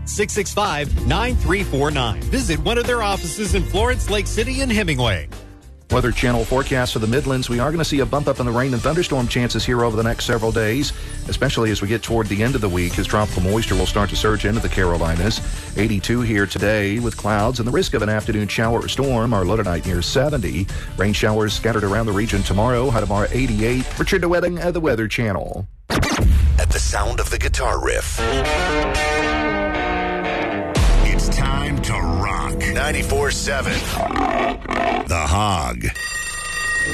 888-665-9349. Visit one of their offices in Florence, Lake City, and Hemingway. Weather Channel forecast for the Midlands. We are going to see a bump up in the rain and thunderstorm chances here over the next several days, especially as we get toward the end of the week as tropical moisture will start to surge into the Carolinas. 82 here today with clouds and the risk of an afternoon shower or storm. Our low tonight near 70. Rain showers scattered around the region tomorrow. High tomorrow 88. Richard DeWetting at the Weather Channel. At the sound of the guitar riff, it's time to rock. 94.7 The Hog.